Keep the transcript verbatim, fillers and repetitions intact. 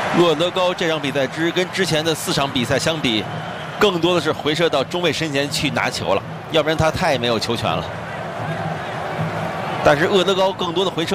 厄德高这场比赛之跟之前的四场比赛相比，更多的是回射到中卫身前去拿球了，要不然他太没有球权了。但是厄德高更多的回射。